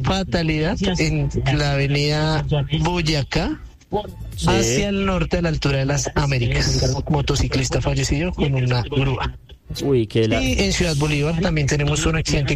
fatalidad en la avenida Boyacá, hacia el norte a la altura de las Américas. Motociclista fallecido con una grúa. Uy, Y en Ciudad Bolívar también tenemos un accidente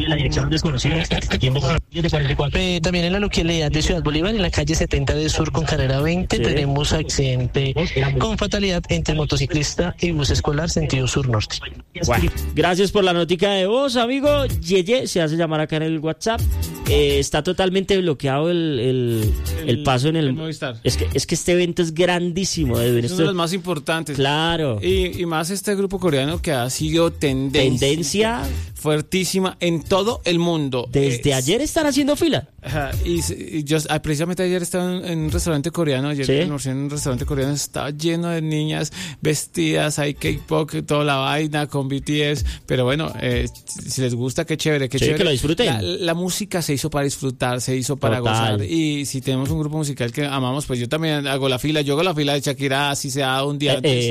también en la localidad de Ciudad Bolívar, en la calle 70 del Sur con carrera 20, tenemos accidente con fatalidad entre motociclista y bus escolar sentido sur-norte. Bueno, gracias por la notica de voz, amigo. Yeye se hace llamar acá en el WhatsApp. Está totalmente bloqueado el paso en el Movistar. Es que este evento es grandísimo, Edwin. Es uno de los más importantes. Claro. Y más este grupo coreano que ha sido tendencia fuertísima en todo el mundo. Desde ayer están haciendo fila. Ajá, y yo precisamente ayer estaba en un restaurante coreano, almorcé en un restaurante coreano, estaba lleno de niñas vestidas, hay K-pop, toda la vaina con BTS, pero bueno, si les gusta, qué chévere, que lo disfruten. La música se hizo para disfrutar, se hizo para gozar, y si tenemos un grupo musical que amamos, pues yo también hago la fila, yo hago la fila de Shakira, así sea un día antes.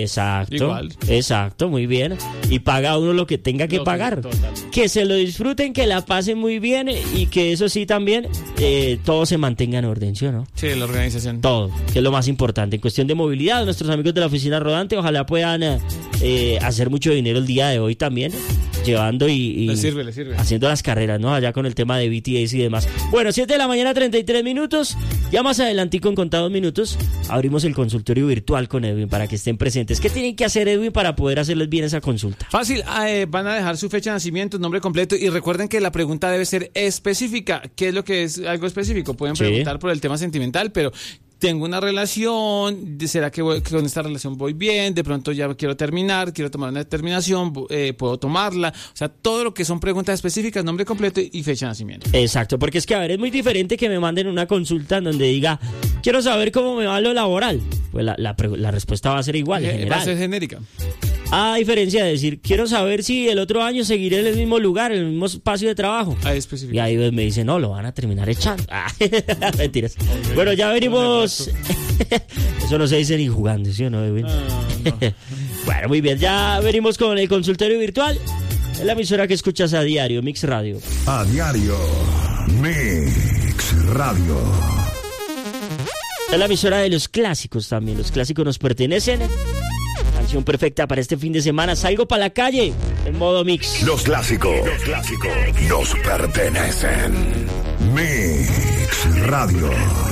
Exacto, muy bien, y paga uno lo que tenga que pagar. Que se lo disfruten, que la pasen muy bien y que eso sí también todo se mantenga en orden, ¿sí o no? Sí, la organización. Todo, que es lo más importante. En cuestión de movilidad, nuestros amigos de la oficina rodante ojalá puedan hacer mucho dinero el día de hoy también, llevando y le sirve. haciendo las carreras, ¿no? Allá con el tema de BTS y demás. Bueno, 7 de la mañana, 33 minutos. Ya más adelantico, en contados minutos, abrimos el consultorio virtual con Edwin para que estén presentes. ¿Qué tienen que hacer, Edwin, para poder hacerles bien esa consulta? Fácil, van a dejar su fecha de nacimiento, nombre completo, y recuerden que la pregunta debe ser específica. ¿Qué es lo que es algo específico? Pueden preguntar por el tema sentimental, pero tengo una relación, ¿será que con esta relación voy bien? De pronto ya quiero terminar, quiero tomar una determinación, ¿puedo tomarla? O sea, todo lo que son preguntas específicas, nombre completo y fecha de nacimiento. Exacto, porque es que, a ver, es muy diferente que me manden una consulta en donde diga, quiero saber cómo me va lo laboral. Pues la respuesta va a ser igual, va a ser genérica. A diferencia de decir, quiero saber si el otro año seguiré en el mismo lugar, en el mismo espacio de trabajo. Específico. Y ahí me dicen, no, lo van a terminar echando. Mentiras. Okay. Bueno, ya venimos. Eso no se dice ni jugando, ¿sí o no, Edwin? No. Bueno, muy bien, ya venimos con el consultorio virtual. Es la emisora que escuchas a diario, Mix Radio. A diario, Mix Radio. Es la emisora de los clásicos también. Los clásicos nos pertenecen. Canción perfecta para este fin de semana. Salgo para la calle en modo mix. Los clásicos nos pertenecen. Mix Radio.